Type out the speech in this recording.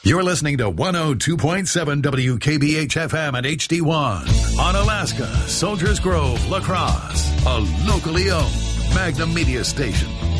You're listening to 102.7 WKBH-FM and HD1 on Alaska, Soldiers Grove, La Crosse, a locally owned Magnum Media station.